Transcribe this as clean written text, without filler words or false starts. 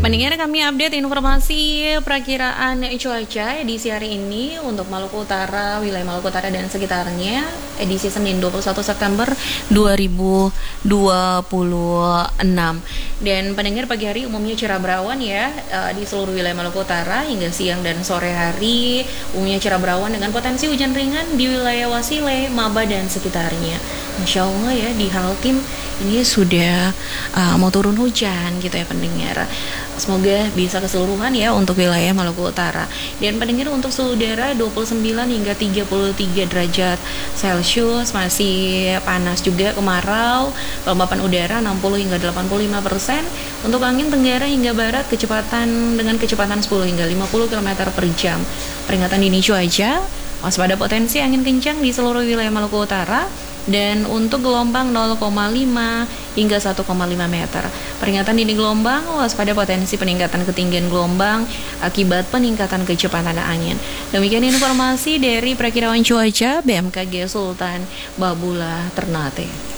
Pendengar, kami update informasi perakiraan cuaca edisi hari ini untuk Maluku Utara, wilayah Maluku Utara dan sekitarnya, edisi Senin 21 September 2026. Dan pendengar, pagi hari umumnya cerah berawan ya di seluruh wilayah Maluku Utara, hingga siang dan sore hari umumnya cerah berawan dengan potensi hujan ringan di wilayah Wasile, Maba dan sekitarnya. Masya Allah ya, di Haltim ini sudah mau turun hujan gitu ya pendengar. Semoga bisa keseluruhan ya untuk wilayah Maluku Utara. Dan pendengar, untuk suhu udara 29 hingga 33 derajat Celcius, masih panas juga, kemarau. Kelembapan udara 60 hingga 85%. Untuk angin tenggara hingga barat dengan kecepatan 10 hingga 50 km per jam. Peringatan dini cuaca, waspada potensi angin kencang di seluruh wilayah Maluku Utara. Dan untuk gelombang 0,5 hingga 1,5 meter. Peringatan dini gelombang, waspada potensi peningkatan ketinggian gelombang akibat peningkatan kecepatan angin. Demikian informasi dari Perakiraan Cuaca BMKG Sultan Babula Ternate.